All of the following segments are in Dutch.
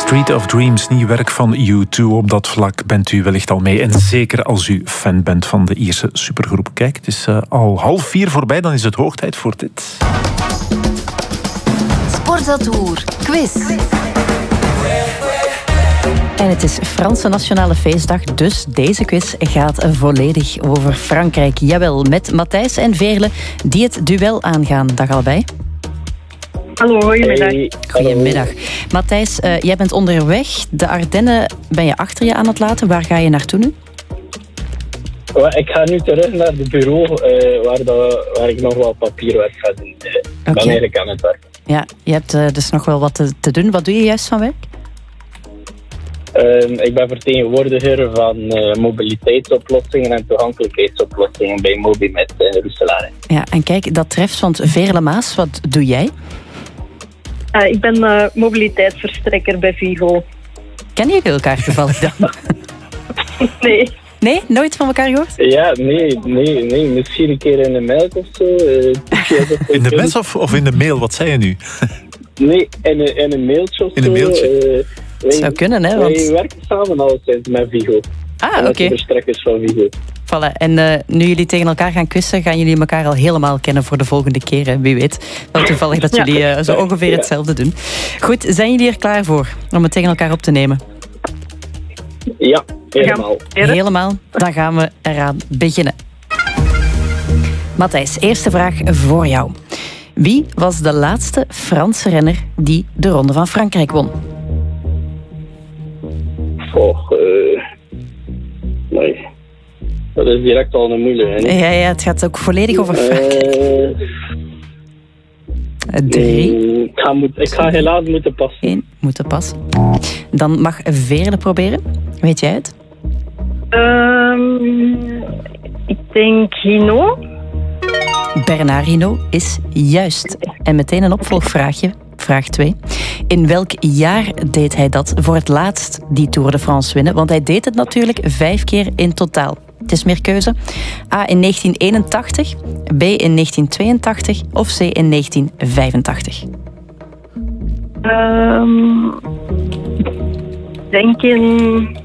Street of Dreams, nieuw werk van U2. Op dat vlak bent u wellicht al mee. En zeker als u fan bent van de Ierse supergroep. Kijk, het is al 3:30 voorbij, dan is het hoog tijd voor dit. Sportatour quiz. En het is Franse Nationale Feestdag, dus deze quiz gaat volledig over Frankrijk. Jawel, met Matthijs en Veerle die het duel aangaan. Dag allebei. Hallo, goedemiddag. Hey, Goedemiddag. Matthijs, jij bent onderweg. De Ardennen ben je achter je aan het laten. Waar ga je naartoe nu? Ik ga nu terug naar het bureau waar ik nog wel papierwerk ga doen. Ik ben eigenlijk aan het werk. Ja, je hebt dus nog wel wat te doen. Wat doe je juist van werk? Ik ben vertegenwoordiger van mobiliteitsoplossingen en toegankelijkheidsoplossingen bij Mobimet in Roeselare. Ja, en kijk, dat treft, want Veerle Maas, wat doe jij? Ik ben mobiliteitsverstrekker bij Vigo. Kennen jullie elkaar toevallig dan? Nee. Nee? Nooit van elkaar gehoord? Ja, nee. Misschien een keer in de mail of zo. In de mes of in de mail? Wat zei je nu? Nee, in een mailtje of zo. In een mailtje? Het zou kunnen, hè? Want... Wij werken samen al sinds met Vigo. Ah, oké. De verstrekkers van Vigo. Voilà. En nu jullie tegen elkaar gaan quizzen, gaan jullie elkaar al helemaal kennen voor de volgende keer. Hè? Wie weet. Wel toevallig dat jullie zo ongeveer hetzelfde doen. Goed, zijn jullie er klaar voor om het tegen elkaar op te nemen? Ja, helemaal. Helemaal. Dan gaan we eraan beginnen. Matthijs, eerste vraag voor jou. Wie was de laatste Franse renner die de Ronde van Frankrijk won? Nee. Dat is direct al een moeilijke. Ja, het gaat ook volledig over Frankrijk. 3. Ik ga helaas moeten passen. 1 moeten passen. Dan mag Veerle proberen. Weet jij het? Ik denk Hinault. Bernard Hinault is juist. En meteen een opvolgvraagje. Vraag 2. In welk jaar deed hij dat voor het laatst, die Tour de France winnen? Want hij deed het natuurlijk 5 keer in totaal. Het is meer keuze. A in 1981, B in 1982 of C in 1985? Denk in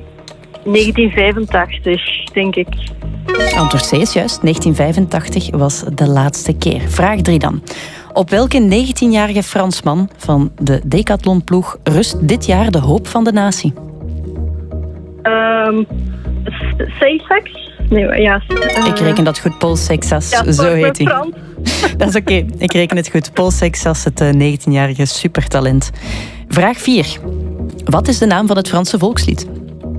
1985, denk ik. Antwoord C is juist. 1985 was de laatste keer. Vraag 3 dan. Op welke 19-jarige Fransman van de decathlonploeg rust dit jaar de hoop van de natie? Seychelles? Nee, ja. Ik reken dat goed. Paul Seixas, zo heet hij. Dat is oké. Ik reken het goed. Paul Seixas, het 19-jarige supertalent. Vraag 4. Wat is de naam van het Franse volkslied?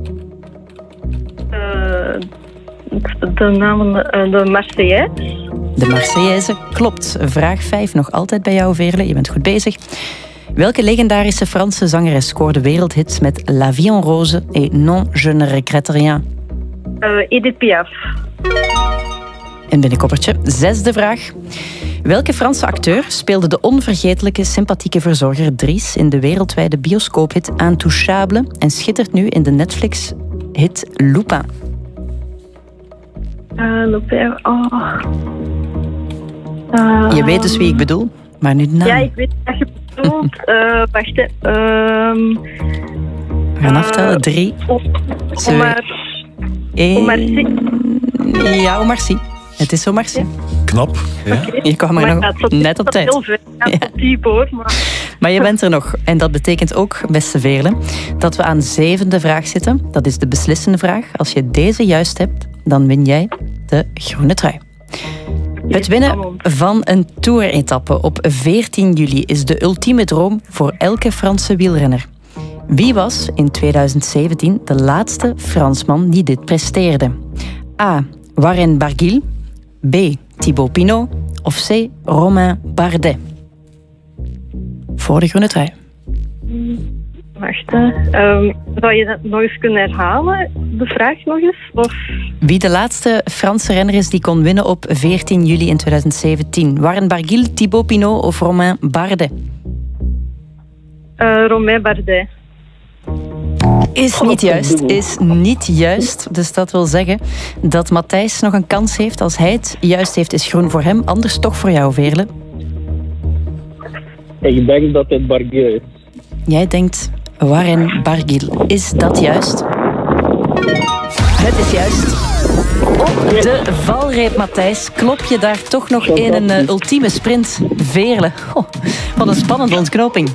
De naam, de Marseillaise. De Marseillaise, klopt. Vraag 5, nog altijd bij jou, Veerle. Je bent goed bezig. Welke legendarische Franse zangeres scoorde wereldhits met La Vie en Rose et Non, je ne regrette rien? Edith Piaf. En binnenkoppertje, 6e vraag. Welke Franse acteur speelde de onvergetelijke, sympathieke verzorger Dries in de wereldwijde bioscoophit Intouchable en schittert nu in de Netflix-hit Lupin? Lupin, Je weet dus wie ik bedoel, maar nu de naam. Ja, ik weet wat je bedoelt. Wacht, We gaan aftellen. 3, 2, 1... Omar Sy. Ja, Omar Sy. Het is Omar Sy. Knap. Ja. Je kwam er nog net op tijd. Heel ver. Ja, tot diep hoor. Maar je bent er nog. En dat betekent ook, beste Veerle, dat we aan 7e vraag zitten. Dat is de beslissende vraag. Als je deze juist hebt, dan win jij de groene trui. Het winnen van een Tour-etappe op 14 juli is de ultieme droom voor elke Franse wielrenner. Wie was in 2017 de laatste Fransman die dit presteerde? A. Warren Barguil, B. Thibaut Pinot of C. Romain Bardet? Voor de groene trui. Wacht, zou je dat nog eens kunnen herhalen? De vraag nog eens? Of... Wie de laatste Franse renner is die kon winnen op 14 juli in 2017? Warren Barguil, Thibaut Pinot of Romain Bardet? Romain Bardet. Is niet juist. Dus dat wil zeggen dat Matthijs nog een kans heeft. Als hij het juist heeft, is groen voor hem. Anders toch voor jou, Veerle. Ik denk dat het Barguil is. Jij denkt Warren Barguil. Is dat juist? Het is juist. Op de valreep, Matthijs. Klop je daar toch nog in een ultieme sprint? Veerle. Oh, wat een spannende ontknoping.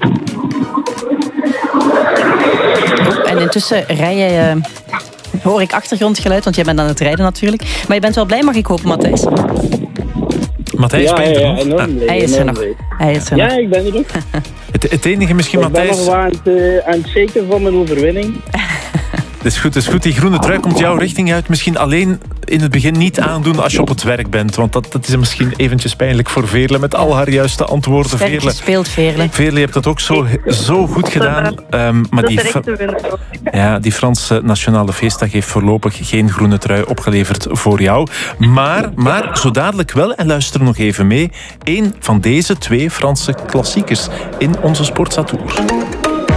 En intussen rij jij... hoor ik achtergrondgeluid, want jij bent aan het rijden natuurlijk. Maar je bent wel blij, mag ik hopen, Matthijs? Matthijs, ben je er nog? Enorm blij, Hij is er nog. Hij is er nog. Ja, ik ben er nog. Het enige misschien, Matthijs... Ik ben nog wel aan het shaken van mijn overwinning. Het is goed. Die groene trui komt jouw richting uit. Misschien alleen in het begin niet aandoen als je op het werk bent. Want dat is misschien eventjes pijnlijk voor Veerle met al haar juiste antwoorden. Sterk gespeeld, Veerle. Veerle, je hebt dat ook zo goed gedaan. Maar die Franse Nationale Feestdag heeft voorlopig geen groene trui opgeleverd voor jou. Maar zo dadelijk wel, en luister nog even mee, één van deze 2 Franse klassiekers in onze Sportza Tour.